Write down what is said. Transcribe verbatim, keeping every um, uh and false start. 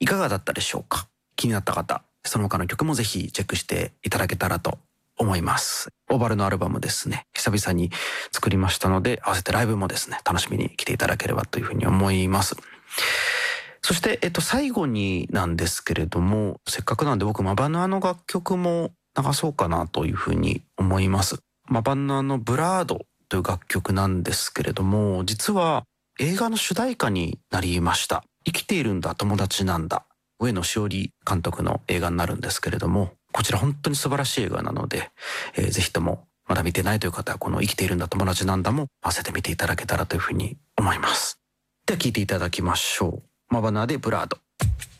いかがだったでしょうか。気になった方、その他の曲もぜひチェックしていただけたらと思います。オーバルのアルバムですね、久々に作りましたので、合わせてライブもですね、楽しみに来ていただければというふうに思います。そして、えっと、最後になんですけれども、せっかくなんで僕、マバヌアの楽曲も流そうかなというふうに思います。マバヌアのブラードという楽曲なんですけれども、実は映画の主題歌になりました。生きているんだ、友達なんだ。上野志織監督の映画になるんですけれども、こちら本当に素晴らしい映画なので、えー、ぜひともまだ見てないという方は、この生きているんだ、友達なんだも合わせて見ていただけたらというふうに思います。では聴いていただきましょう。マバナでブラード。